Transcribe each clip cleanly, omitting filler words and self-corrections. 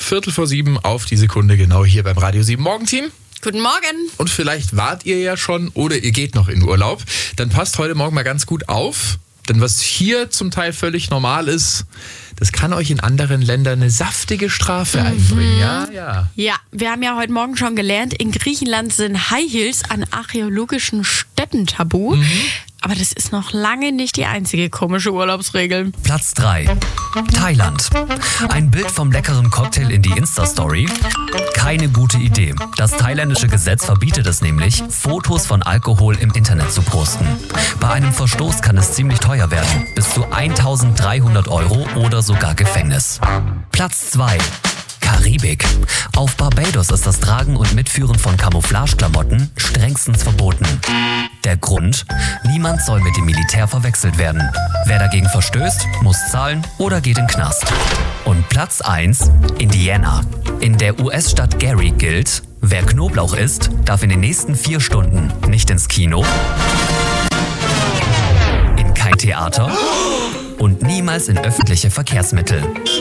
6:15 auf die Sekunde genau hier beim Radio 7 Morgenteam. Guten Morgen. Und vielleicht wart ihr ja schon oder ihr geht noch in Urlaub. Dann passt heute Morgen mal ganz gut auf. Denn was hier zum Teil völlig normal ist, das kann euch in anderen Ländern eine saftige Strafe einbringen. Ja. Ja, wir haben ja heute Morgen schon gelernt, in Griechenland sind High Heels an archäologischen Stätten tabu. Aber das ist noch lange nicht die einzige komische Urlaubsregel. Platz 3. Thailand. Ein Bild vom leckeren Cocktail in die Insta-Story? Keine gute Idee. Das thailändische Gesetz verbietet es nämlich, Fotos von Alkohol im Internet zu posten. Bei einem Verstoß kann es ziemlich teuer werden. Bis zu 1.300 € oder sogar Gefängnis. Platz 2. Karibik. Auf Barbados ist das Tragen und Mitführen von Camouflageklamotten strengstens verboten. Der Grund? Niemand soll mit dem Militär verwechselt werden. Wer dagegen verstößt, muss zahlen oder geht in den Knast. Und Platz 1, Indiana. In der US-Stadt Gary gilt, wer Knoblauch isst, darf in den nächsten 4 Stunden nicht ins Kino, in kein Theater und niemals in öffentliche Verkehrsmittel.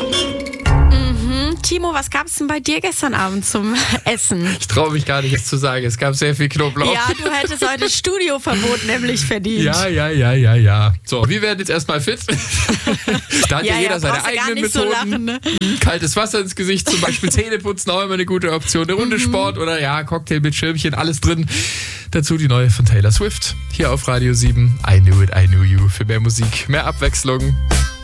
Timo, was gab's denn bei dir gestern Abend zum Essen? Ich traue mich gar nicht, es zu sagen. Es gab sehr viel Knoblauch. Ja, du hättest heute Studioverbot nämlich verdient. Ja. So, wir werden jetzt erstmal fit. Da hat ja jeder seine eigenen Methoden. So lachen, ne? Kaltes Wasser ins Gesicht, zum Beispiel Zähneputzen, auch immer eine gute Option. Eine Runde Sport oder Cocktail mit Schirmchen, alles drin. Dazu die neue von Taylor Swift. Hier auf Radio 7. I Knew It, I Knew You. Für mehr Musik, mehr Abwechslung.